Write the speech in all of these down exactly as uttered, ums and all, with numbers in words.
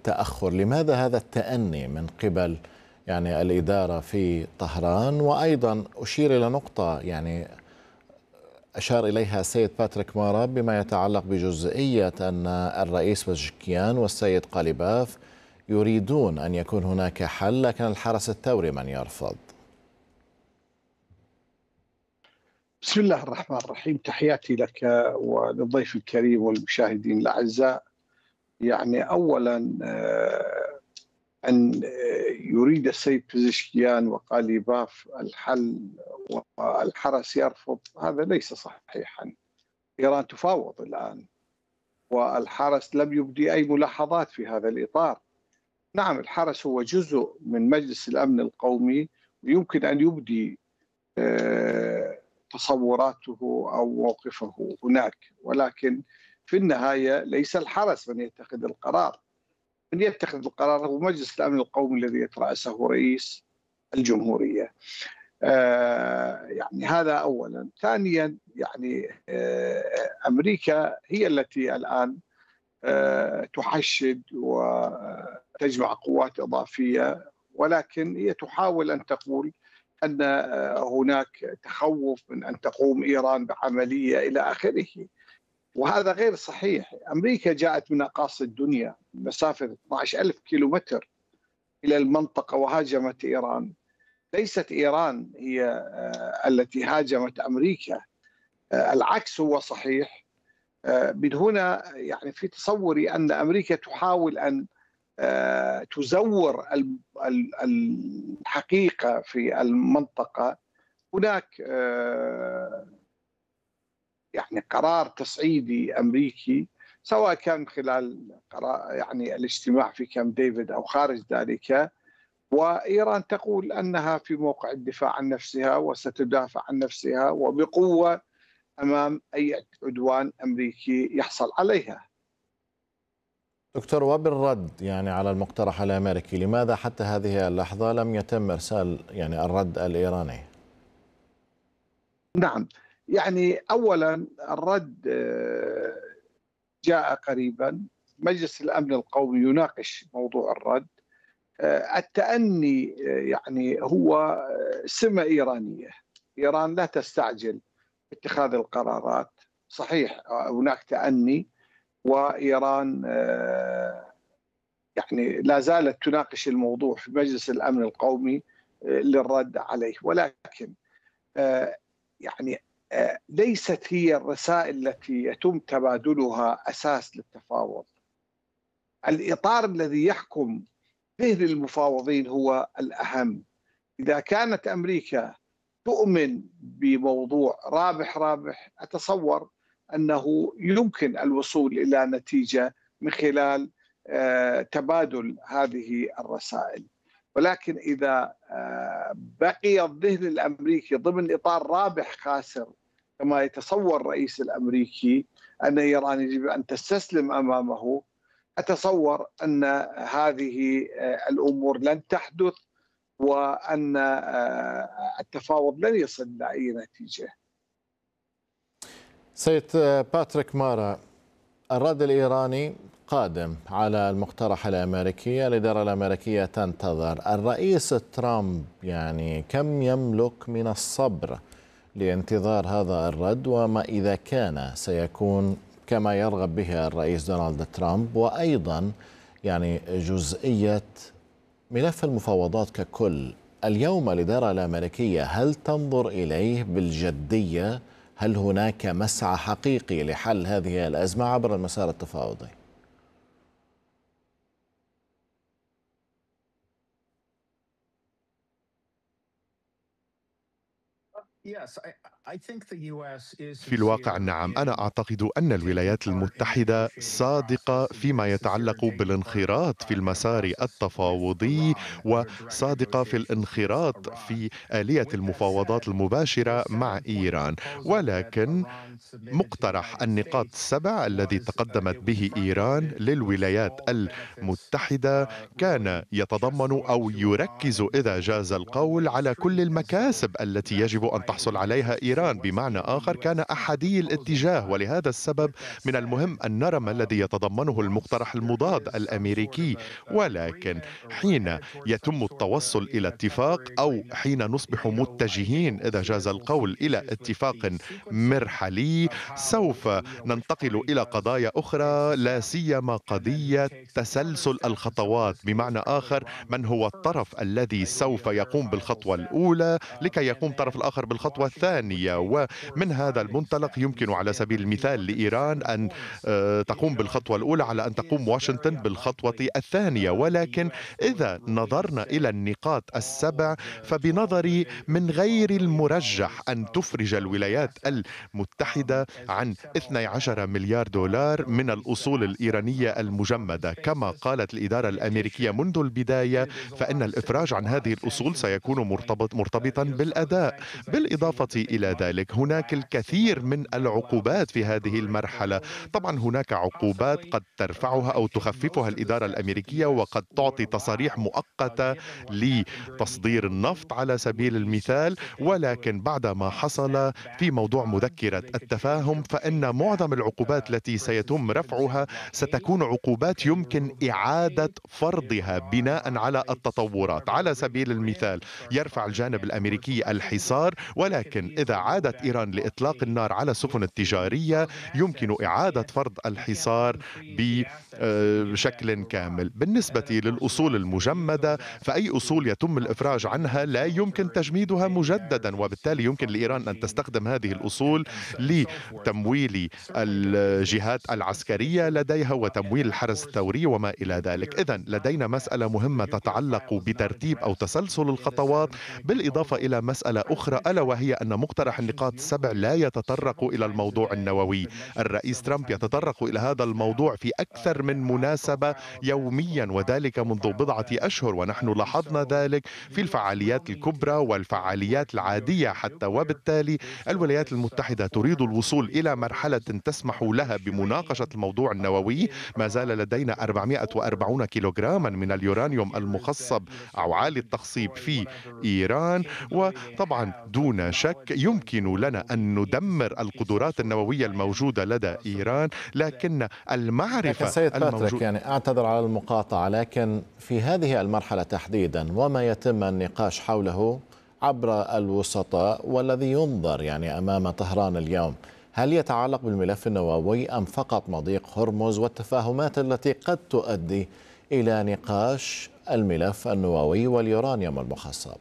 التأخر؟ لماذا هذا التأني من قبل يعني الإدارة في طهران؟ وأيضا أشير إلى نقطة يعني أشار إليها السيد باتريك مارا بما يتعلق بجزئية أن الرئيس بزشكيان والسيد قاليباف يريدون أن يكون هناك حل، لكن الحرس الثوري من يرفض. بسم الله الرحمن الرحيم، تحياتي لك وللضيف الكريم والمشاهدين الأعزاء. يعني أولا أن يريد السيد بزشكيان وقاليباف الحل والحرس يرفض، هذا ليس صحيحا. إيران تفاوض الآن والحرس لم يبدي أي ملاحظات في هذا الإطار. نعم، الحرس هو جزء من مجلس الأمن القومي ويمكن أن يبدي تصوراته أو موقفه هناك، ولكن في النهاية ليس الحرس من يتخذ القرار. من يتخذ القرار هو مجلس الأمن القومي الذي يترأسه رئيس الجمهورية. آه يعني هذا أولا. ثانيا، يعني آه أمريكا هي التي الآن آه تحشد وتجمع قوات إضافية، ولكن هي تحاول أن تقول أن هناك تخوف من أن تقوم إيران بعملية إلى آخره، وهذا غير صحيح. أمريكا جاءت من أقاصي الدنيا مسافة اثني عشر ألف كيلومتر إلى المنطقة وهاجمت إيران. ليست إيران هي التي هاجمت أمريكا، العكس هو صحيح. من هنا يعني في تصوري أن أمريكا تحاول أن تزور الحقيقة في المنطقة. هناك يعني قرار تصعيدي أمريكي، سواء كان خلال يعني الاجتماع في كامب ديفيد أو خارج ذلك، وإيران تقول أنها في موقع الدفاع عن نفسها وستدافع عن نفسها وبقوة أمام أي عدوان أمريكي يحصل عليها. دكتور، وبالرد يعني على المقترح الأمريكي، لماذا حتى هذه اللحظة لم يتم إرسال يعني الرد الإيراني؟ نعم، يعني أولا الرد جاء قريبا. مجلس الأمن القومي يناقش موضوع الرد. التأني يعني هو سمة إيرانية. إيران لا تستعجل اتخاذ القرارات. صحيح هناك تأني، وإيران يعني لا زالت تناقش الموضوع في مجلس الأمن القومي للرد عليه، ولكن يعني ليست هي الرسائل التي يتم تبادلها أساس للتفاوض. الإطار الذي يحكم ذهن المفاوضين هو الأهم. إذا كانت أمريكا تؤمن بموضوع رابح رابح، أتصور أنه يمكن الوصول إلى نتيجة من خلال تبادل هذه الرسائل. ولكن إذا بقي الذهن الأمريكي ضمن إطار رابح خاسر كما يتصور الرئيس الأمريكي أن إيران يجب أن تستسلم أمامه، أتصور أن هذه الأمور لن تحدث وأن التفاوض لن يصل إلى أي نتيجة. سيد باتريك مارا، الرد الإيراني قادم على المقترح الأمريكي، الإدارة الأمريكية تنتظر. الرئيس ترامب يعني كم يملك من الصبر لانتظار هذا الرد، وما إذا كان سيكون كما يرغب به الرئيس دونالد ترامب؟ وأيضا يعني جزئية ملف المفاوضات ككل، اليوم الإدارة الأمريكية هل تنظر إليه بالجدية؟ هل هناك مسعى حقيقي لحل هذه الأزمة عبر المسار التفاوضي؟ في الواقع نعم، أنا أعتقد أن الولايات المتحدة صادقة فيما يتعلق بالانخراط في المسار التفاوضي، وصادقة في الانخراط في آلية المفاوضات المباشرة مع إيران. ولكن مقترح النقاط السبع الذي تقدمت به إيران للولايات المتحدة كان يتضمن أو يركز إذا جاز القول على كل المكاسب التي يجب أن تحصل عليها إيران. بمعنى آخر كان أحادي الاتجاه، ولهذا السبب من المهم أن نرى ما الذي يتضمنه المقترح المضاد الأمريكي. ولكن حين يتم التوصل إلى اتفاق، أو حين نصبح متجهين إذا جاز القول إلى اتفاق مرحلي، سوف ننتقل إلى قضايا أخرى، لا سيما قضية تسلسل الخطوات. بمعنى آخر، من هو الطرف الذي سوف يقوم بالخطوة الأولى لكي يقوم الطرف الآخر بالخطوة الثانية. ومن هذا المنطلق يمكن على سبيل المثال لإيران أن آه، تقوم بالخطوة الأولى على أن تقوم واشنطن بالخطوة الثانية. ولكن إذا نظرنا إلى النقاط السبع، فبنظري من غير المرجح أن تفرج الولايات المتحدة عن اثني عشر مليار دولار من الأصول الإيرانية المجمدة. كما قالت الإدارة الأمريكية منذ البداية، فإن الإفراج عن هذه الأصول سيكون مرتبط مرتبطا بالأداء. بالإضافة إلى ذلك، هناك الكثير من العقوبات في هذه المرحلة. طبعا هناك عقوبات قد ترفعها أو تخففها الإدارة الأمريكية، وقد تعطي تصاريح مؤقتة لتصدير النفط على سبيل المثال. ولكن بعد ما حصل في موضوع مذكرة التفاهم، فإن معظم العقوبات التي سيتم رفعها ستكون عقوبات يمكن إعادة فرضها بناء على التطورات. على سبيل المثال، يرفع الجانب الأمريكي الحصار، ولكن إذا عادت إيران لإطلاق النار على السفن التجارية يمكن إعادة فرض الحصار بشكل كامل. بالنسبة للأصول المجمدة، فأي أصول يتم الإفراج عنها لا يمكن تجميدها مجددا، وبالتالي يمكن لإيران أن تستخدم هذه الأصول لتمويل الجهات العسكرية لديها وتمويل الحرس الثوري وما إلى ذلك. إذن لدينا مسألة مهمة تتعلق بترتيب أو تسلسل الخطوات، بالإضافة إلى مسألة أخرى، ألا وهي أن مقترح النقاط السبع لا يتطرق إلى الموضوع النووي. الرئيس ترامب يتطرق إلى هذا الموضوع في أكثر من مناسبة يوميا، وذلك منذ بضعة أشهر، ونحن لاحظنا ذلك في الفعاليات الكبرى والفعاليات العادية حتى. وبالتالي الولايات المتحدة تريد الوصول إلى مرحلة تسمح لها بمناقشة الموضوع النووي. ما زال لدينا أربعمائة وأربعين كيلوغراما من اليورانيوم المخصب أو عالي التخصيب في إيران، وطبعا دون شك يمكن لنا أن ندمر القدرات النووية الموجودة لدى إيران. لكن المعرفة لكن سيد باتريك، الموجودة، يعني أعتذر على المقاطعة، لكن في هذه المرحلة تحديدا وما يتم النقاش حوله عبر الوسطاء والذي ينظر يعني أمام طهران اليوم، هل يتعلق بالملف النووي أم فقط مضيق هرمز والتفاهمات التي قد تؤدي إلى نقاش الملف النووي واليورانيوم المخصب؟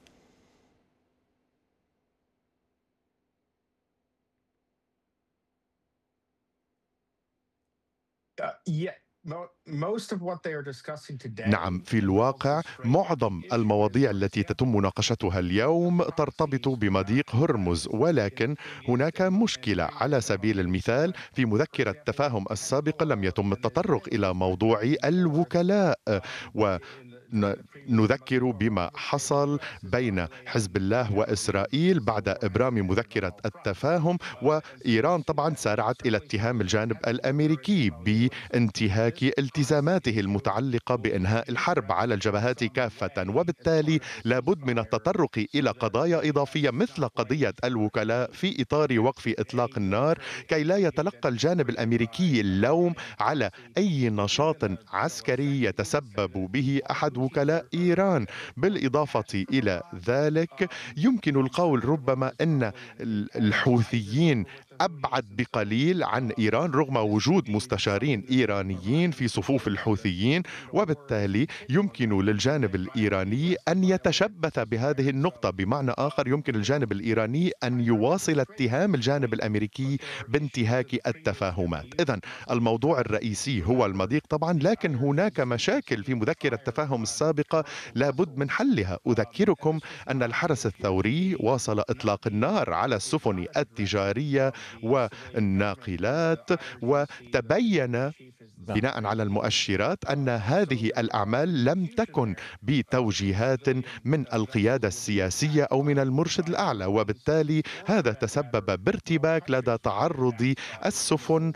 نعم، في الواقع معظم المواضيع التي تتم مناقشتها اليوم ترتبط بمضيق هرمز، ولكن هناك مشكلة. على سبيل المثال، في مذكرة التفاهم السابقة لم يتم التطرق إلى موضوع الوكلاء، و نذكر بما حصل بين حزب الله وإسرائيل بعد إبرام مذكرة التفاهم، وإيران طبعا سارعت إلى اتهام الجانب الأمريكي بانتهاك التزاماته المتعلقة بإنهاء الحرب على الجبهات كافة. وبالتالي لابد من التطرق إلى قضايا إضافية مثل قضية الوكلاء في إطار وقف إطلاق النار، كي لا يتلقى الجانب الأمريكي اللوم على أي نشاط عسكري يتسبب به أحد وكلاء إيران. بالإضافة إلى ذلك يمكن القول ربما أن الحوثيين أبعد بقليل عن إيران رغم وجود مستشارين إيرانيين في صفوف الحوثيين، وبالتالي يمكن للجانب الإيراني أن يتشبث بهذه النقطة. بمعنى آخر، يمكن الجانب الإيراني أن يواصل اتهام الجانب الأمريكي بانتهاك التفاهمات. إذن الموضوع الرئيسي هو المضيق طبعا، لكن هناك مشاكل في مذكرة التفاهم السابقة لابد من حلها. أذكركم أن الحرس الثوري واصل إطلاق النار على السفن التجارية والناقلات، وتبين بناء على المؤشرات أن هذه الأعمال لم تكن بتوجيهات من القيادة السياسية أو من المرشد الأعلى، وبالتالي هذا تسبب بارتباك لدى تعرض السفن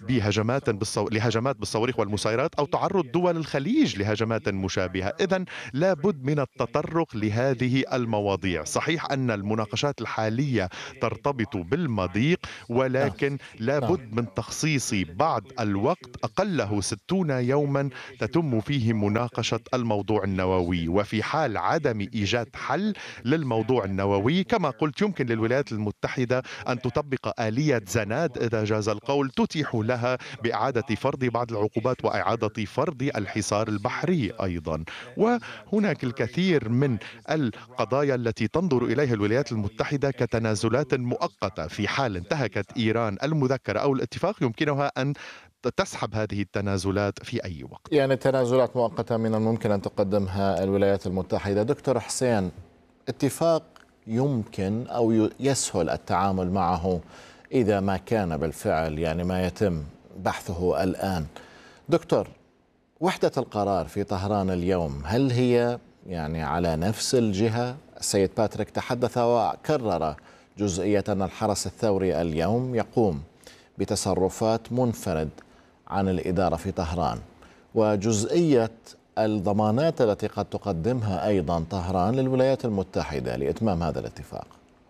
بهجمات بالصو... لهجمات بالصواريخ والمسيرات أو تعرض دول الخليج لهجمات مشابهة. إذن لابد من التطرق لهذه المواضيع. صحيح أن المناقشات الحالية ترتبط بالمضيق، نعم ولكن نعم لابد من تخصيص بعض الوقت أقله ستون يوما تتم فيه مناقشة الموضوع النووي. وفي حال عدم إيجاد حل للموضوع النووي كما قلت يمكن للولايات المتحدة أن تطبق آلية زناد إذا جاز القول، تتيح لها بإعادة فرض بعض العقوبات وإعادة فرض الحصار البحري أيضا. وهناك الكثير من القضايا التي تنظر إليها الولايات المتحدة كتنازلات مؤقتة. في حال انتهكت إيران المذكرة أو الاتفاق يمكنها أن تسحب هذه التنازلات في أي وقت. يعني تنازلات مؤقتة من الممكن أن تقدمها الولايات المتحدة. دكتور حسين، اتفاق يمكن أو يسهل التعامل معه إذا ما كان بالفعل يعني ما يتم بحثه الآن. دكتور، وحدة القرار في طهران اليوم هل هي يعني على نفس الجهة؟ السيد باتريك تحدث وكرر جزئية أن الحرس الثوري اليوم يقوم بتصرفات منفرد عن الإدارة في طهران، وجزئية الضمانات التي قد تقدمها أيضا طهران للولايات المتحدة لإتمام هذا الاتفاق.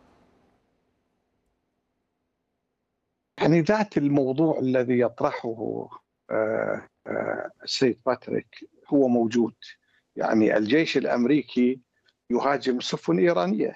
يعني ذات الموضوع الذي يطرحه السيد باتريك هو موجود. يعني الجيش الأمريكي يهاجم سفن إيرانية،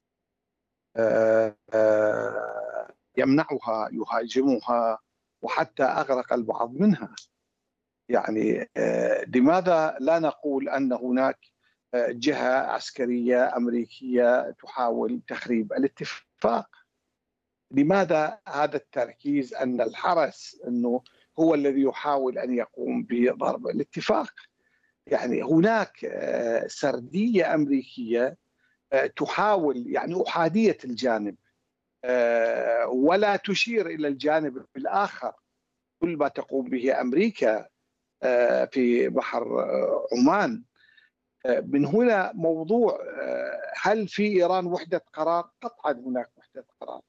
يمنعها، يهاجمها، وحتى أغرق البعض منها. يعني لماذا لا نقول أن هناك جهة عسكرية أمريكية تحاول تخريب الاتفاق؟ لماذا هذا التركيز أن الحرس أنه هو الذي يحاول أن يقوم بضرب الاتفاق؟ يعني هناك سردية أمريكية تحاول، يعني أحادية الجانب، ولا تشير إلى الجانب الآخر. كل ما تقوم به أمريكا في بحر عمان. من هنا موضوع هل في إيران وحدة قرار؟ قطعا هناك وحدة قرار.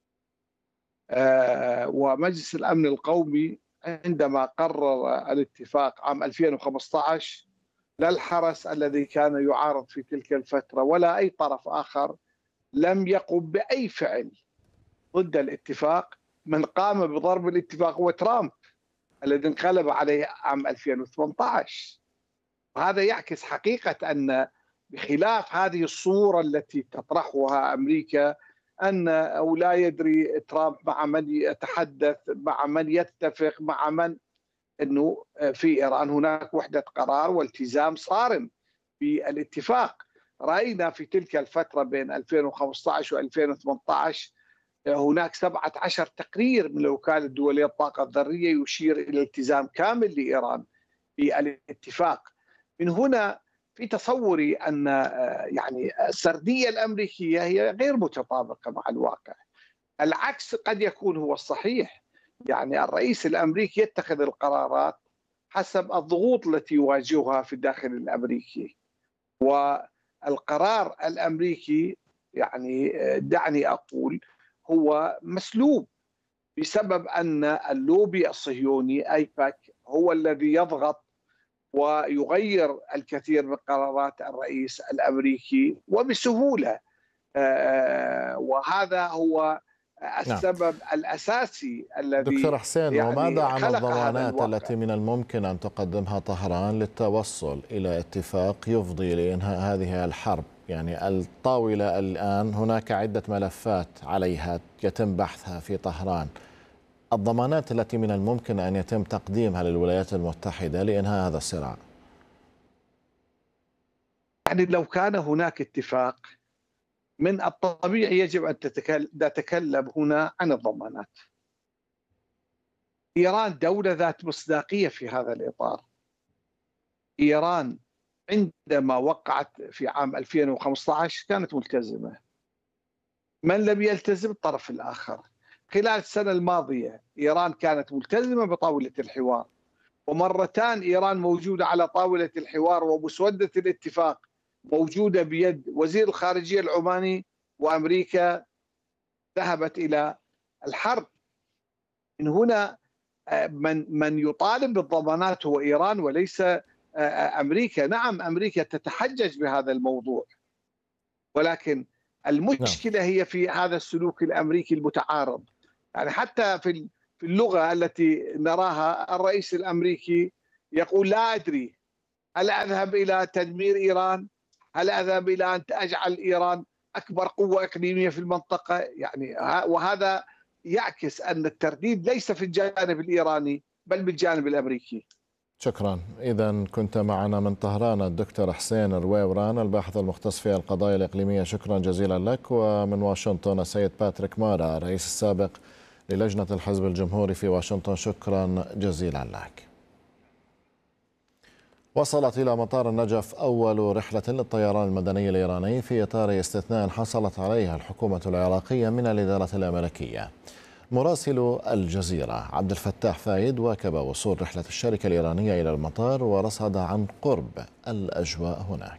ومجلس الأمن القومي عندما قرر الاتفاق عام ألفين وخمسة عشر، لا الحرس الذي كان يعارض في تلك الفترة ولا أي طرف آخر لم يقم بأي فعل ضد الاتفاق. من قام بضرب الاتفاق هو ترامب الذي انقلب عليه عام ألفين وثمانية عشر. وهذا يعكس حقيقة أن بخلاف هذه الصورة التي تطرحها أمريكا أن أو لا يدري ترامب مع من يتحدث، مع من يتفق، مع من، أنه في إيران هناك وحدة قرار والتزام صارم بالاتفاق. رأينا في تلك الفترة بين ألفين وخمسة عشر وألفين وثمانية عشر هناك سبعة عشر تقرير من الوكالة الدولية للطاقة الذرية يشير إلى التزام كامل لإيران بالاتفاق. من هنا في تصوري أن يعني السردية الأمريكية هي غير متطابقة مع الواقع. العكس قد يكون هو الصحيح. يعني الرئيس الأمريكي يتخذ القرارات حسب الضغوط التي يواجهها في الداخل الأمريكي، والقرار الأمريكي يعني دعني أقول هو مسلوب بسبب أن اللوبي الصهيوني أيباك هو الذي يضغط ويغير الكثير من قرارات الرئيس الأمريكي وبسهولة. وهذا هو السبب نعم. الأساسي الذي دكتور حسين، يعني وماذا عن الضمانات التي من الممكن أن تقدمها طهران للتوصل إلى اتفاق يفضي لإنهاء هذه الحرب؟ يعني الطاولة الآن هناك عدة ملفات عليها يتم بحثها في طهران. الضمانات التي من الممكن أن يتم تقديمها للولايات المتحدة لإنهاء هذا الصراع. يعني لو كان هناك اتفاق من الطبيعي يجب أن نتكلم هنا عن الضمانات. إيران دولة ذات مصداقية في هذا الإطار. إيران عندما وقعت في عام ألفين وخمسة عشر كانت ملتزمة. من لم يلتزم الطرف الآخر. خلال السنة الماضية إيران كانت ملتزمة بطاولة الحوار، ومرتان إيران موجودة على طاولة الحوار ومسودة الاتفاق موجودة بيد وزير الخارجية العماني، وأمريكا ذهبت إلى الحرب. من هنا من من يطالب بالضمانات هو إيران وليس أمريكا. نعم أمريكا تتحجج بهذا الموضوع، ولكن المشكلة هي في هذا السلوك الأمريكي المتعارض. يعني حتى في في اللغة التي نراها الرئيس الأمريكي يقول لا أدري هل أذهب إلى تدمير إيران، هل أذهب إلى أن أجعل إيران أكبر قوة إقليمية في المنطقة. يعني وهذا يعكس أن الترديد ليس في الجانب الإيراني بل بالجانب الأمريكي. شكرا. إذا كنت معنا من طهران الدكتور حسين رويوران الباحث المختص في القضايا الإقليمية، شكرا جزيلا لك. ومن واشنطن السيد باتريك مارا الرئيس السابق للجنة الحزب الجمهوري في واشنطن، شكرا جزيلا لك. وصلت إلى مطار النجف أول رحلة للطيران المدني الإيراني في إطار استثناء حصلت عليها الحكومة العراقية من الإدارة الأمريكية. مراسل الجزيرة عبد الفتاح فايد واكب وصول رحلة الشركة الإيرانية إلى المطار ورصد عن قرب الأجواء هناك.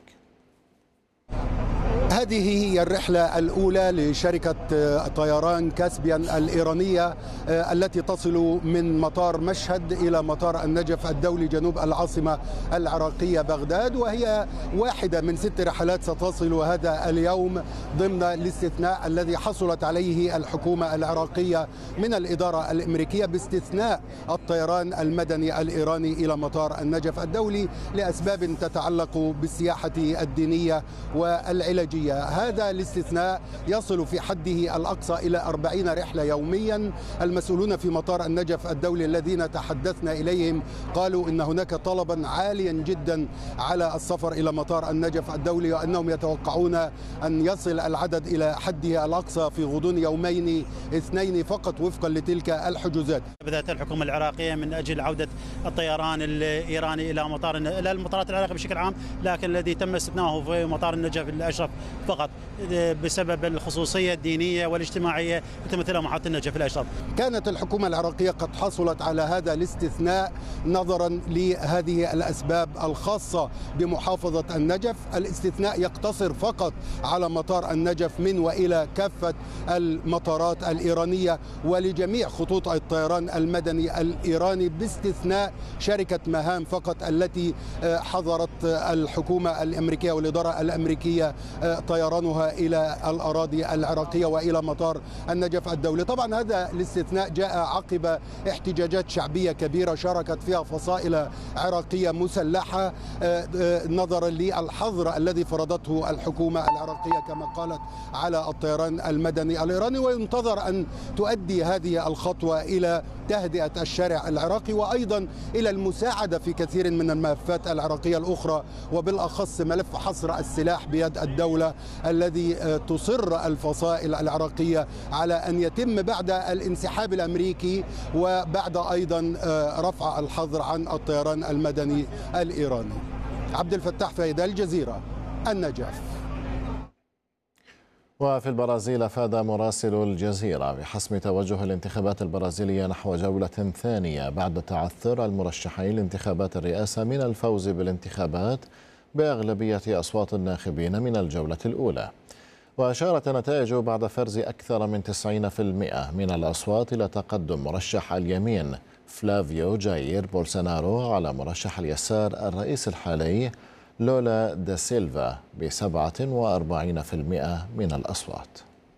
هذه هي الرحلة الأولى لشركة طيران كاسبيان الإيرانية التي تصل من مطار مشهد إلى مطار النجف الدولي جنوب العاصمة العراقية بغداد، وهي واحدة من ست رحلات ستصل هذا اليوم ضمن الاستثناء الذي حصلت عليه الحكومة العراقية من الإدارة الأمريكية باستثناء الطيران المدني الإيراني إلى مطار النجف الدولي لأسباب تتعلق بالسياحة الدينية والعلاجية. هذا الاستثناء يصل في حده الأقصى إلى أربعين رحلة يوميا. المسؤولون في مطار النجف الدولي الذين تحدثنا إليهم قالوا إن هناك طلبا عاليا جدا على السفر إلى مطار النجف الدولي، وأنهم يتوقعون أن يصل العدد إلى حده الأقصى في غضون يومين اثنين فقط وفقا لتلك الحجوزات. بدأت الحكومة العراقية من أجل عودة الطيران الإيراني إلى مطار إلى المطارات العراقية بشكل عام، لكن الذي تم استثناؤه في مطار النجف الأشرف فقط بسبب الخصوصية الدينية والاجتماعية تمثلها محطة النجف الأشرف. كانت الحكومة العراقية قد حصلت على هذا الاستثناء نظرا لهذه الأسباب الخاصة بمحافظة النجف. الاستثناء يقتصر فقط على مطار النجف من وإلى كافة المطارات الإيرانية ولجميع خطوط الطيران المدني الإيراني باستثناء شركة مهام فقط التي حظرت الحكومة الأمريكية والإدارة الأمريكية طيرانها إلى الأراضي العراقية وإلى مطار النجف الدولي. طبعا هذا الاستثناء جاء عقب احتجاجات شعبية كبيرة شاركت فيها فصائل عراقية مسلحة نظرا للحظر الذي فرضته الحكومة العراقية كما قالت على الطيران المدني الإيراني، وينتظر أن تؤدي هذه الخطوة إلى تهدئة الشارع العراقي وأيضا إلى المساعدة في كثير من الملفات العراقية الأخرى، وبالأخص ملف حصر السلاح بيد الدولة الذي تصر الفصائل العراقية على أن يتم بعد الانسحاب الأمريكي وبعد أيضا رفع الحظر عن الطيران المدني الإيراني. عبد الفتاح فايد، الجزيرة، النجف. وفي البرازيل أفاد مراسل الجزيرة بحسم توجه الانتخابات البرازيلية نحو جولة ثانية بعد تعثر المرشحين لانتخابات الرئاسة من الفوز بالانتخابات بأغلبية أصوات الناخبين من الجولة الأولى. وأشارت النتائج بعد فرز أكثر من تسعين بالمئة من الأصوات إلى تقدم مرشح اليمين فلافيو جاير بولسونارو على مرشح اليسار الرئيس الحالي لولا دا سيلفا بسبعة وأربعين بالمئة من الأصوات.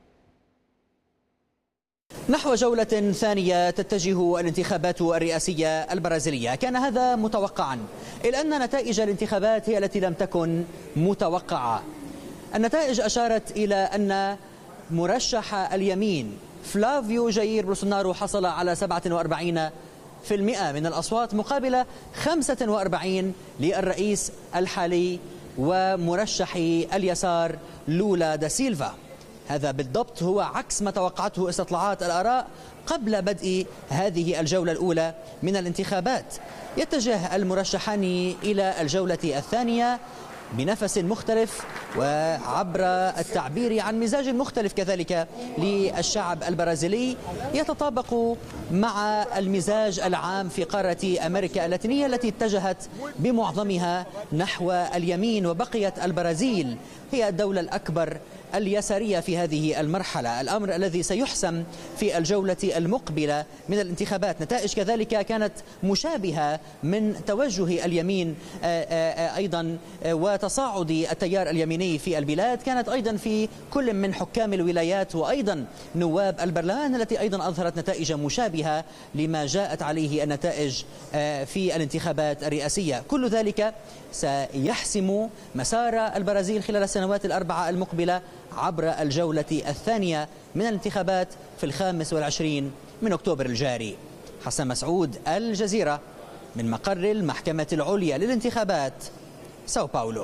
نحو جولة ثانية تتجه الانتخابات الرئاسية البرازيلية. كان هذا متوقعا، إلا أن نتائج الانتخابات هي التي لم تكن متوقعة. النتائج أشارت إلى أن مرشح اليمين فلافيو جاير بولسونارو حصل على سبعة وأربعين بالمئة من الأصوات مقابل خمسة وأربعين للرئيس الحالي ومرشح اليسار لولا دا سيلفا. هذا بالضبط هو عكس ما توقعته استطلاعات الآراء قبل بدء هذه الجولة الأولى من الانتخابات. يتجه المرشحان إلى الجولة الثانية بنفس مختلف وعبر التعبير عن مزاج مختلف كذلك للشعب البرازيلي يتطابق مع المزاج العام في قارة أمريكا اللاتينية التي اتجهت بمعظمها نحو اليمين، وبقيت البرازيل هي الدولة الأكبر اليسارية في هذه المرحلة، الأمر الذي سيحسم في الجولة المقبلة من الانتخابات. نتائج كذلك كانت مشابهة من توجه اليمين أيضا وتصاعد التيار اليميني في البلاد، كانت أيضا في كل من حكام الولايات وأيضا نواب البرلمان التي أيضا أظهرت نتائج مشابهة لما جاءت عليه النتائج في الانتخابات الرئاسية. كل ذلك سيحسم مسار البرازيل خلال السنوات الأربعة المقبلة عبر الجولة الثانية من الانتخابات في الخامس والعشرين من أكتوبر الجاري. حسن مسعود، الجزيرة، من مقر المحكمة العليا للانتخابات، ساو باولو.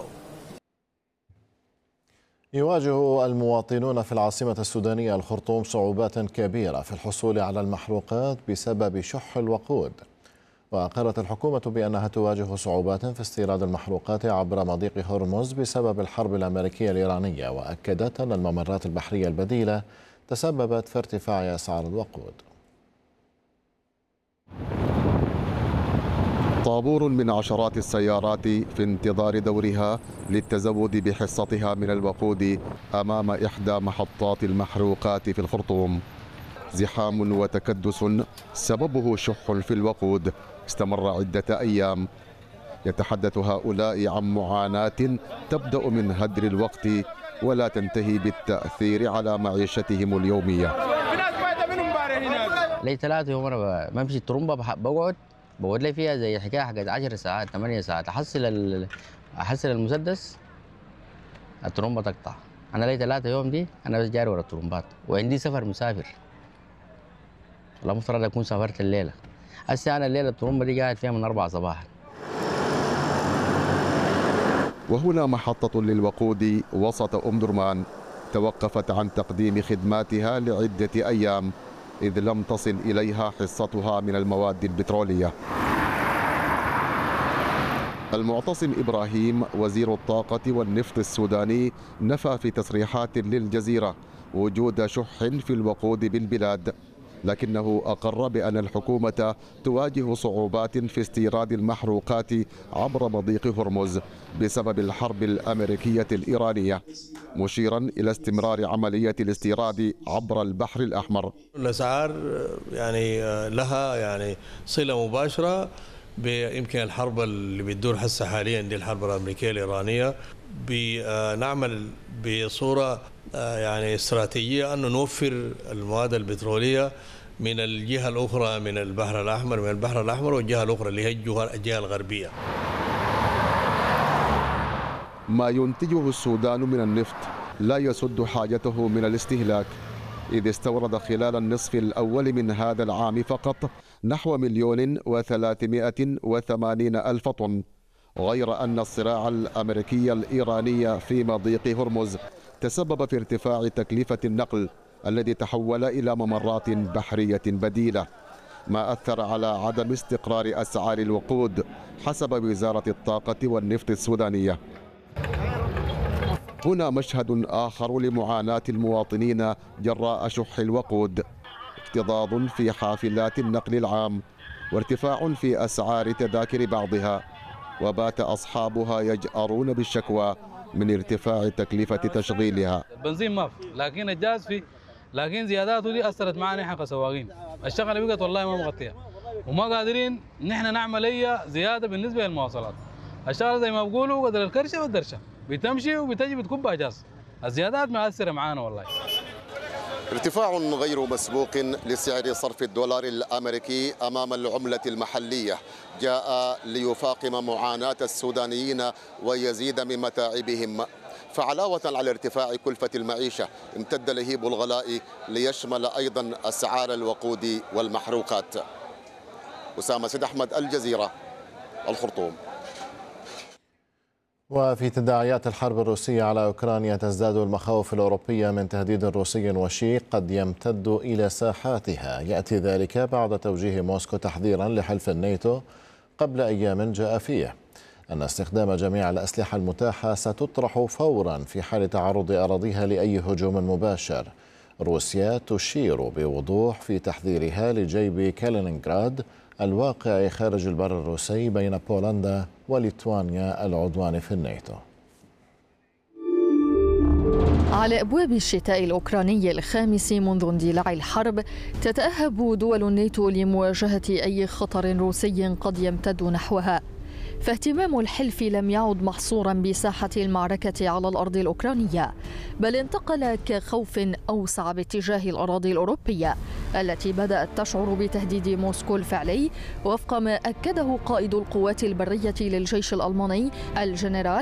يواجه المواطنون في العاصمة السودانية الخرطوم صعوبات كبيرة في الحصول على المحروقات بسبب شح الوقود، وأقرت الحكومة بأنها تواجه صعوبات في استيراد المحروقات عبر مضيق هرمز بسبب الحرب الأمريكية الإيرانية، وأكدت أن الممرات البحرية البديلة تسببت في ارتفاع أسعار الوقود. طابور من عشرات السيارات في انتظار دورها للتزود بحصتها من الوقود أمام إحدى محطات المحروقات في الخرطوم. زحام وتكدس سببه شح في الوقود استمر عدة أيام. يتحدث هؤلاء عن معاناة تبدأ من هدر الوقت ولا تنتهي بالتأثير على معيشتهم اليومية. لي ثلاثة يوم أنا بمشي الطرمبة بقعد بقعد لي فيها زي حكاية حقت عشر ساعات ثمانية ساعات أحصل أحصل المسدس الطرمبة تقطع. أنا لي ثلاثة يوم دي أنا بس جاري ورا الطرمبات، وعندي سفر مسافر. والله مفترض أكون سافرت الليلة. هسه أنا الليلة الطرمبة دي قاعد فيها من أربعة صباحا. وهنا محطة للوقود وسط أم درمان توقفت عن تقديم خدماتها لعدة أيام إذ لم تصل إليها حصتها من المواد البترولية. المعتصم إبراهيم وزير الطاقة والنفط السوداني نفى في تصريحات للجزيرة وجود شح في الوقود بالبلاد، لكنه أقر بأن الحكومة تواجه صعوبات في استيراد المحروقات عبر مضيق هرمز بسبب الحرب الأمريكية الإيرانية، مشيرا إلى استمرار عملية الاستيراد عبر البحر الأحمر. الأسعار يعني لها يعني صلة مباشرة بيمكن الحرب اللي بتدور هسه حاليا دي الحرب الأمريكية الإيرانية. بنعمل بصورة يعني استراتيجية أن نوفر المواد البترولية من الجهة الأخرى من البحر الأحمر من البحر الأحمر والجهة الأخرى اللي هي الجهة الغربية. ما ينتجه السودان من النفط لا يسد حاجته من الاستهلاك، إذ استورد خلال النصف الأول من هذا العام فقط نحو مليون وثلاثمائة وثمانين ألف طن، غير أن الصراع الأمريكي الإيراني في مضيق هرمز تسبب في ارتفاع تكلفة النقل الذي تحول إلى ممرات بحرية بديلة، ما أثر على عدم استقرار أسعار الوقود حسب وزارة الطاقة والنفط السودانية. هنا مشهد آخر لمعاناة المواطنين جراء شح الوقود، اكتظاظ في حافلات النقل العام وارتفاع في أسعار تذاكر بعضها، وبات أصحابها يجأرون بالشكوى من ارتفاع تكلفة تشغيلها. البنزين ما في، لكن الجاز في، لكن زياداته دي أثرت معنا نحن كسواقين. الشغلة بقت والله ما مغطية، وما قادرين نحن نعمل أي زيادة بالنسبة للمواصلات. الشغلة زي ما بيقولوا قدر الكرشة والدرشة، بتمشي وبتجي بتكب جاز. الزيادات مؤثرة معانا والله. ارتفاع غير مسبوق لسعر صرف الدولار الأمريكي أمام العملة المحلية جاء ليفاقم معاناة السودانيين ويزيد من متاعبهم، فعلاوة على ارتفاع كلفة المعيشة امتد لهيب الغلاء ليشمل أيضا أسعار الوقود والمحروقات. أسامة سيد أحمد، الجزيرة، الخرطوم. وفي تداعيات الحرب الروسية على أوكرانيا تزداد المخاوف الأوروبية من تهديد روسي وشيك قد يمتد إلى ساحاتها. يأتي ذلك بعد توجيه موسكو تحذيرا لحلف الناتو قبل أيام جاء فيه أن استخدام جميع الأسلحة المتاحة ستطرح فورا في حال تعرض أراضيها لأي هجوم مباشر. روسيا تشير بوضوح في تحذيرها لجيب كالينينغراد الواقع خارج البر الروسي بين بولندا وليتوانيا العضوان في الناتو. على أبواب الشتاء الأوكراني الخامس منذ اندلاع الحرب، تتأهب دول الناتو لمواجهة أي خطر روسي قد يمتد نحوها. فاهتمام الحلف لم يعد محصورا بساحة المعركة على الأرض الأوكرانية، بل انتقل كخوف أوسع باتجاه الأراضي الأوروبية التي بدأت تشعر بتهديد موسكو الفعلي، وفق ما أكده قائد القوات البرية للجيش الألماني الجنرال